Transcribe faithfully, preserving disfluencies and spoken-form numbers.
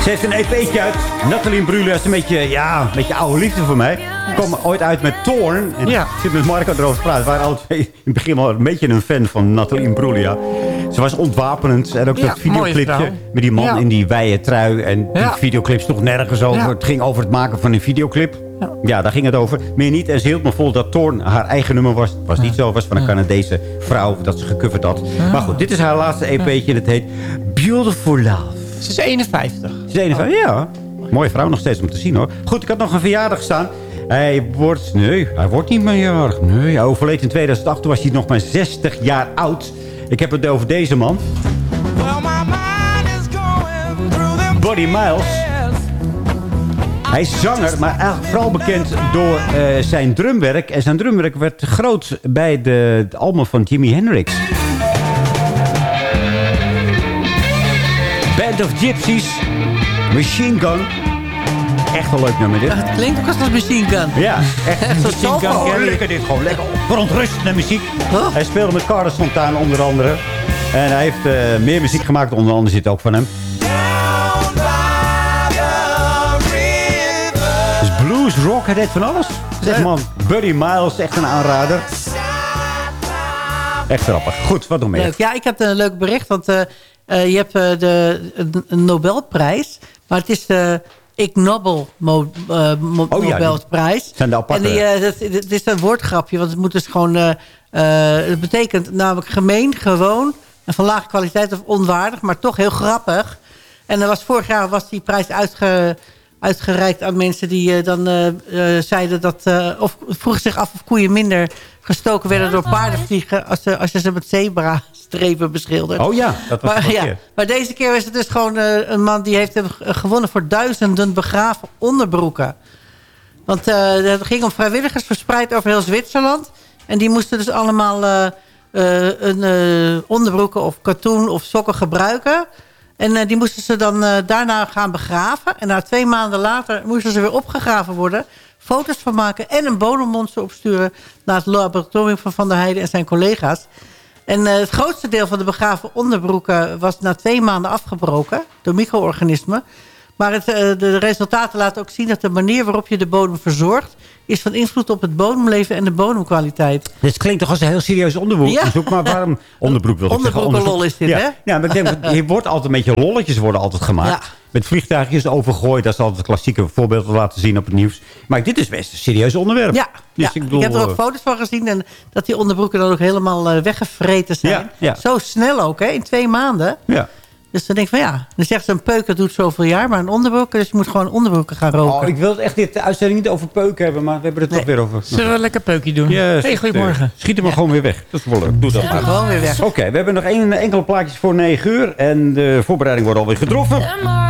Ze heeft een E P'tje uit. Nathalie Imbruglia is een beetje, ja, een beetje oude liefde voor mij. Ik kwam ooit uit met Thorn. En ja. Ik zit met Marco erover te praten. We waren alle twee in het begin wel een beetje een fan van Nathalie Imbruglia. Ze was ontwapenend. En ook ja, dat videoclipje met die man ja. in die wijde trui. En ja. die videoclip sloeg nergens over. Ja. Het ging over het maken van een videoclip. Ja. ja, daar ging het over. Meer niet. En ze hield me vol dat Thorn haar eigen nummer was. Het was niet zo. Het was van een Canadese vrouw dat ze gecoverd had. Ja. Maar goed, dit is haar laatste E P'tje. En het heet Beautiful Love. Ze is eenenvijftig. Ze is eenenvijftig, ja. Mooie vrouw nog steeds om te zien, hoor. Goed, ik had nog een verjaardag staan. Hij wordt... Nee, hij wordt niet meer jarig. Nee, hij overleed in tweeduizend acht. Toen was hij nog maar zestig jaar oud. Ik heb het over deze man. Buddy Miles. Hij is zanger, maar eigenlijk vooral bekend door uh, zijn drumwerk. En zijn drumwerk werd groot bij de, de album van Jimi Hendrix. Band of Gypsies. Machine Gun. Echt een leuk nummer dit. Het klinkt ook als Machine Gun. Ja, echt. Machine Gun. Oh, lekker dit. Gewoon lekker verontrustende muziek. Huh? Hij speelde met Carlos Santana onder andere. En hij heeft uh, meer muziek gemaakt. Onder andere zit ook van hem. Dus blues, rock, hij deed van alles. Zeg man, Buddy Miles, echt een aanrader. Echt grappig. Goed, wat nog meer? Leuk. Ja, ik heb een leuk bericht. Want uh, uh, je hebt uh, de een Nobelprijs. Maar het is de Ig Nobel Mo, uh, Mo oh, Nobelprijs. Ja, zijn de aparte. En die, uh, dat, het is een woordgrapje. Want het moet dus gewoon... Uh, uh, het betekent namelijk gemeen, gewoon... en van lage kwaliteit of onwaardig. Maar toch heel grappig. En er was, vorig jaar was die prijs uitge... uitgereikt aan mensen die uh, dan uh, uh, zeiden dat... Uh, of vroegen zich af of koeien minder gestoken werden door paardenvliegen... als, uh, als je ze met zebra-strepen beschildert. Oh ja, dat was maar, ja, maar deze keer is het dus gewoon uh, een man... die heeft uh, gewonnen voor duizenden begraven onderbroeken. Want uh, het ging om vrijwilligers verspreid over heel Zwitserland. En die moesten dus allemaal uh, uh, een uh, onderbroeken of katoen of sokken gebruiken... En uh, die moesten ze dan uh, daarna gaan begraven. En na twee maanden later moesten ze weer opgegraven worden. Foto's van maken en een bodemmonster opsturen... naar het laboratorium van Van der Heijden en zijn collega's. En uh, het grootste deel van de begraven onderbroeken... was na twee maanden afgebroken door micro-organismen. Maar het, uh, de resultaten laten ook zien dat de manier waarop je de bodem verzorgt... is van invloed op het bodemleven en de bodemkwaliteit. Dit klinkt toch als een heel serieus onderbroek. Ja. Zoek maar waarom onderbroek wil ik zeggen. Onderbroekenlol is dit, ja. hè? Ja, maar ik denk, hier wordt altijd een beetje lolletjes worden altijd gemaakt. Ja. Met vliegtuigjes overgooid. Dat is altijd het klassieke voorbeeld te laten zien op het nieuws. Maar dit is best een serieus onderwerp. Ja, dus ja. Ik, bedoel, ik heb er ook foto's van gezien. En dat die onderbroeken dan ook helemaal uh, weggevreten zijn. Ja, ja. Zo snel ook, hè? In twee maanden. Ja. Dus dan denk ik van ja, dan zegt ze een peuk, dat doet zoveel jaar, maar een onderbroek, dus je moet gewoon onderbroeken gaan roken. Oh, ik wil echt dit uitzending niet over peuken hebben, maar we hebben het nee. toch weer over. Zullen we een lekker peukje doen? Yes, hey, goedemorgen. Schiet hem maar ja. gewoon weer weg. Dat is wel leuk. Doe dat maar. Gewoon weer weg. Oké, okay, we hebben nog één enkele plaatjes voor negen uur en de voorbereiding wordt alweer getroffen.